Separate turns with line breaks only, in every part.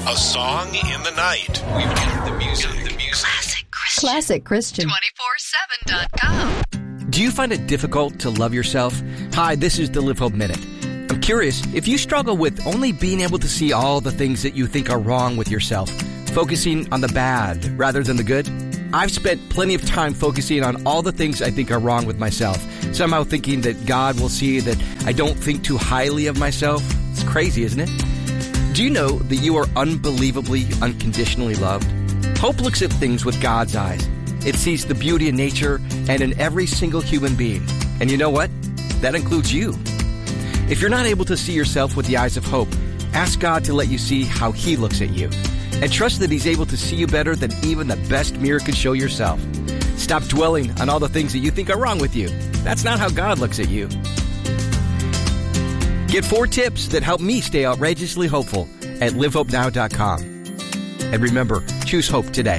A song in the night. We've got the music.
Classic Christian.
247.com.
Do you find it difficult to love yourself? Hi, this is the Live Hope Minute. I'm curious, if you struggle with only being able to see all the things that you think are wrong with yourself, focusing on the bad rather than the good, I've spent plenty of time focusing on all the things I think are wrong with myself, somehow thinking that God will see that I don't think too highly of myself. It's crazy, isn't it? Do you know that you are unbelievably, unconditionally loved? Hope looks at things with God's eyes. It sees the beauty in nature and in every single human being. And you know what? That includes you. If you're not able to see yourself with the eyes of hope, ask God to let you see how He looks at you. And trust that He's able to see you better than even the best mirror could show yourself. Stop dwelling on all the things that you think are wrong with you. That's not how God looks at you. Get 4 tips that help me stay outrageously hopeful at livehopenow.com. And remember, choose hope today.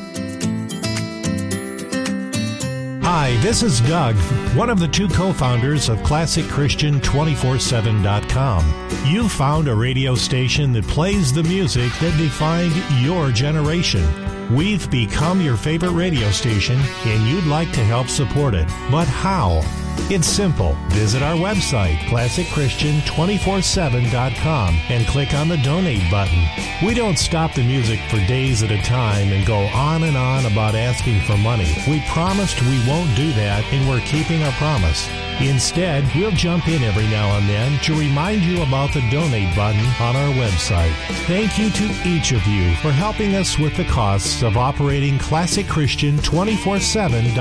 Hi, this is Doug, one of the 2 co-founders of ClassicChristian247.com. You found a radio station that plays the music that defined your generation. We've become your favorite radio station, and you'd like to help support it. But how? It's simple. Visit our website, ClassicChristian247.com, and click on the donate button. We don't stop the music for days at a time and go on and on about asking for money. We promised we won't do that, and we're keeping our promise. Instead, we'll jump in every now and then to remind you about the donate button on our website. Thank you to each of you for helping us with the costs of operating ClassicChristian247.com.